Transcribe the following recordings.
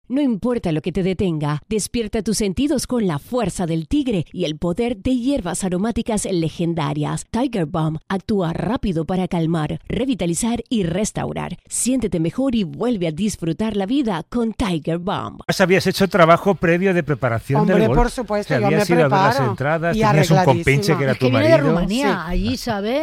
No importa lo que te detenga, despierta tus sentidos con la fuerza del tigre y el poder de hierbas aromáticas legendarias. Tiger Balm actúa rápido para calmar, revitalizar y restaurar. Siéntete mejor y vuelve a disfrutar la vida con Tiger Balm. ¿Habías hecho trabajo previo de preparación del golf? Hombre, por supuesto, yo me habías ido a ver las preparo. entradas, Y tenías un arregladísima. compinche que era Es tu que viene marido. de Rumanía, Sí. allí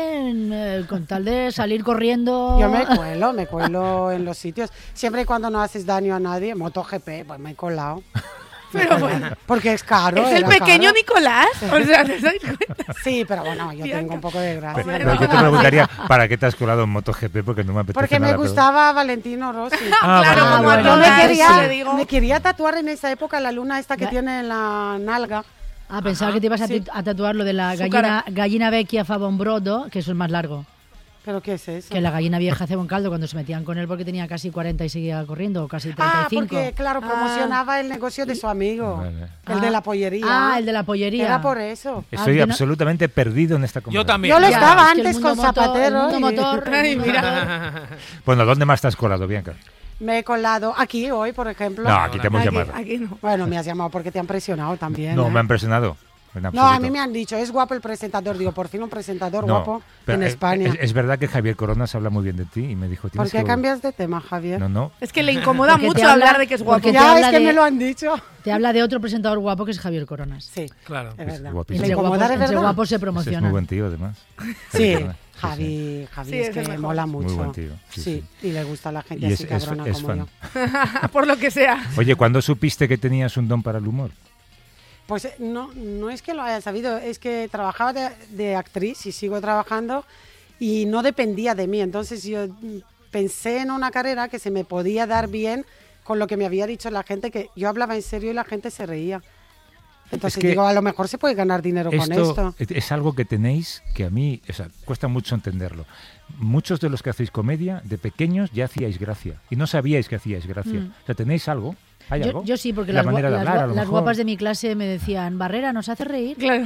saben, con tal de salir corriendo. Yo me cuelo en los sitios. Siempre y cuando no haces daño a nadie, MotoGP, pues me he colado. Pero bueno, Porque es caro. es el era pequeño caro. Nicolás. O sea, ¿te dais cuenta? Sí, pero bueno, yo tengo un poco de gracia. Pero yo te preguntaría, ¿para qué te has colado en MotoGP? Porque no me apetece Porque me nada, pero- gustaba Valentino Rossi. Claro, vale, como vale, a Yo vale. todas, me quería, le digo. me quería tatuar en esa época la luna esta que Ya. tiene en la nalga. Ah, pensaba que te ibas a, Sí. a tatuar lo de la Su cara. gallina vecchia fa bon brodo, que eso es más largo. ¿Pero qué es eso? Que la gallina vieja hace buen caldo cuando se metían con él porque tenía casi 40 y seguía corriendo, o casi 35. porque, claro, promocionaba el negocio de su amigo. Vale. El de la pollería. Ah, el de la pollería. Era por eso. Estoy que no- absolutamente perdido en esta conversación. Yo también. Yo lo Ya, estaba es que el antes mundo con motor- Zapatero. el mundo motor, Ay, el mundo mira. motor. Bueno, ¿dónde más te has colado, Bianca? Me he colado aquí hoy, por ejemplo. No, aquí te hemos Aquí, llamado. aquí no. Bueno, me has llamado porque te han presionado también. No, ¿eh? me han impresionado. En No, absoluto. a mí me han dicho, es guapo el presentador. Digo, por fin un presentador No, guapo pero, en España. Es verdad que Javier Coronas habla muy bien de ti y me dijo... ¿Por "Tienes qué que- cambias de tema, Javier? No, no. Es que le incomoda Porque te mucho habla- hablar de que es guapo. porque te Ya, habla es que de- me lo han dicho. Te habla de otro presentador guapo que es Javier Coronas. Sí, Claro. es verdad. guapísimo. ¿Le incomoda de entre verdad? guapos se Ese es promociona. muy buen tío, además. Sí, Sí, Javi Sí, es es el que mejor. mola Muy mucho. buen tío, sí, Y le gusta a la gente Y así cabrona es como fan. yo. Por lo que sea. Oye, ¿cuándo supiste que tenías un don para el humor? Pues no es que lo haya sabido, es que trabajaba de actriz y sigo trabajando y no dependía de mí. Entonces yo pensé en una carrera que se me podía dar bien con lo que me había dicho la gente, que yo hablaba en serio y la gente se reía. Entonces Es que digo, a lo mejor se puede ganar dinero con esto. Es algo que tenéis que a mí, o sea, cuesta mucho entenderlo. Muchos de los que hacéis comedia, de pequeños ya hacíais gracia y no sabíais que hacíais gracia. O sea, ¿tenéis algo? ¿Hay algo? Yo sí, porque La las, manera de hablar, a lo las mejor. guapas de mi clase me decían, Barrera, ¿nos hace reír? Claro.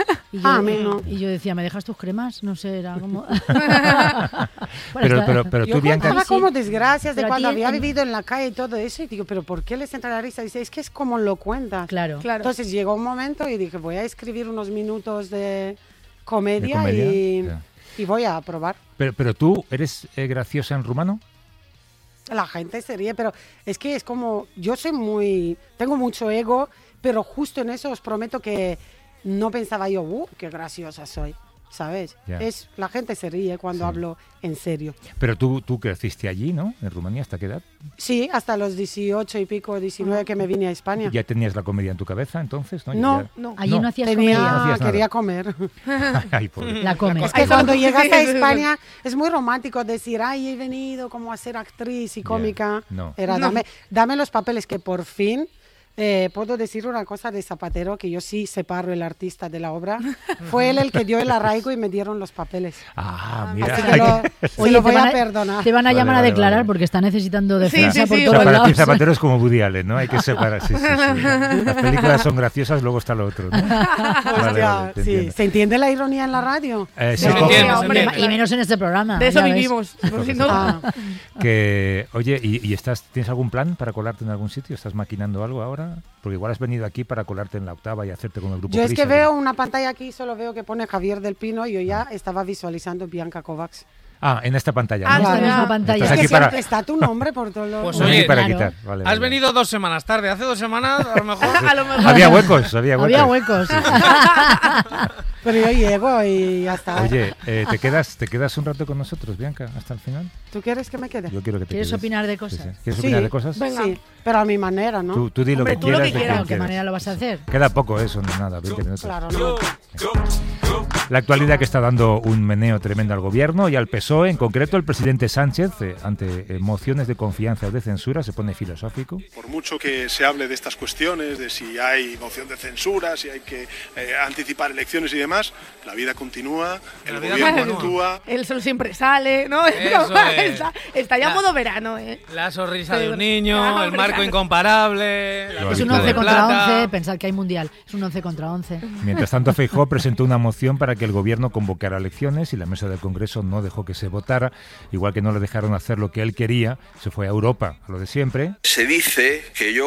Y Ah, a mí no. y yo decía, ¿me dejas tus cremas? No sé, era como... Pero Yo tú, Bianca, contaba sí. como desgracias de Pero a cuando ti había en- vivido en la calle y todo eso, y digo, ¿pero por qué les entra la risa? Dice, es que es como lo cuentas. Claro. Claro. Entonces llegó un momento y dije, voy a escribir unos minutos de comedia, ¿De comedia? y, Ya. y voy a probar. pero tú eres graciosa en rumano. La gente se ríe, pero es que es como, yo tengo mucho ego, pero justo en eso os prometo que no pensaba yo, qué graciosa soy, ¿sabes? Ya. La gente se ríe cuando Sí. hablo en serio. Pero tú creciste allí, ¿no? En Rumanía, ¿hasta qué edad? Sí, hasta los 18 y pico, 19 que me vine a España. ¿Ya tenías la comedia en tu cabeza entonces? No. No, Ya- No. Allí no hacías Tenía, comedia. No hacías nada. quería comer. Ay, pobre. La comes. Es que Ay, cuando no. llegas a Sí, sí, sí. España es muy romántico decir, ay, he venido como a ser actriz y cómica. no. Era, No. dame los papeles, que por fin puedo decir una cosa de Zapatero, que yo sí separo el artista de la obra. Fue él el que dio el arraigo y me dieron los papeles. Ah, mira. Así que se lo voy a perdonar. te van a Vale, llamar a vale, declarar vale. porque está necesitando Sí, defensa sí, por sí, O sea, todos para ti lados. Zapatero es como Woody Allen, ¿no? Hay que separar. Sí, sí, sí. Las películas son graciosas, luego está lo otro, ¿no? Vale, Hostia, vale, te sí. entiendo. ¿Se entiende la ironía en la radio? Sí, Se como- entiende, se hombre, entiende. Y menos en este programa. De eso ya ves. vivimos. Por si no- Ah, Que, oye, ¿y tienes algún plan para colarte en algún sitio? ¿Estás maquinando algo ahora? Porque igual has venido aquí para colarte en la octava y hacerte con el grupo yo es que Prisa, veo ¿no? una pantalla aquí, solo veo que pone Javier del Pino y yo ya estaba visualizando Bianca Kovacs. Ah, en esta pantalla, Ah, ¿no? En esta Claro. misma Es pantalla. Estás que aquí para- siempre está tu nombre por todos los... Pues Aquí oye, para claro. quitar. Vale, Has vale. venido 2 semanas tarde. Hace 2 semanas, a lo mejor. A lo mejor. Había huecos, había huecos. Había huecos. Pero yo llego y ya está. Oye, ¿te quedas un rato con nosotros, Bianca, hasta el final? ¿Tú quieres que me quede? Yo quiero que te ¿Quieres quedes. opinar de Sí, cosas? sí. ¿Quieres Sí. opinar de cosas? Venga. Sí, pero a mi manera, ¿no? Tú di lo Hombre, que tú lo quieras. que de quieras. ¿De qué quieras. manera lo vas a hacer? Queda poco eso, nada, 20 minutos. Claro, no. La actualidad que está dando un meneo tremendo al gobierno y al PSOE, en concreto el presidente Sánchez, ante mociones de confianza o de censura, se pone filosófico. Por mucho que se hable de estas cuestiones, de si hay moción de censura, si hay que anticipar elecciones y demás, la vida continúa, el La vida gobierno continúa. actúa. El sol siempre sale, ¿no? Eso es. Está ya La- modo verano, ¿eh? La sonrisa de un Ah, niño, el hombre, marco claro. incomparable. la Lo Es un habitual. 11 de contra plata. 11. Pensad que hay mundial. Es un 11 contra 11. Mientras tanto, Feijóo presentó una moción para que el gobierno convocara elecciones y la mesa del Congreso no dejó que se votara, igual que no le dejaron hacer lo que él quería, se fue a Europa, a lo de siempre. Se dice que yo